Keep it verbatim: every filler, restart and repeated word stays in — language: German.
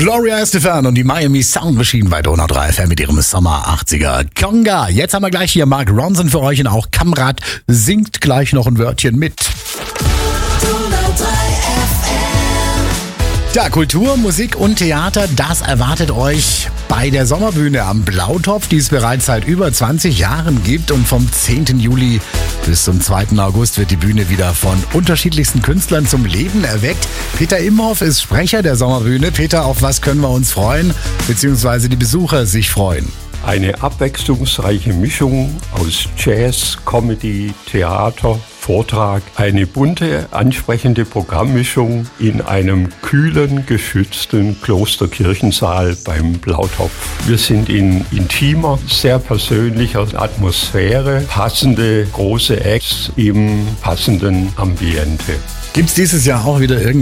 Gloria Estefan und die Miami Sound Machine bei Donau drei F M mit ihrem Sommer achtziger Conga. Jetzt haben wir gleich hier Mark Ronson für euch und auch Kamrat singt gleich noch ein Wörtchen mit. Ja, Kultur, Musik und Theater, das erwartet euch bei der Sommerbühne am Blautopf, die es bereits seit über zwanzig Jahren gibt. Und vom zehnten Juli bis zum zweiten August wird die Bühne wieder von unterschiedlichsten Künstlern zum Leben erweckt. Peter Imhoff ist Sprecher der Sommerbühne. Peter, auf was können wir uns freuen, beziehungsweise die Besucher sich freuen? Eine abwechslungsreiche Mischung aus Jazz, Comedy, Theater, Vortrag. Eine bunte, ansprechende Programmmischung in einem kühlen, geschützten Klosterkirchensaal beim Blautopf. Wir sind in intimer, sehr persönlicher Atmosphäre, passende große Acts im passenden Ambiente. Gibt's dieses Jahr auch wieder irgendein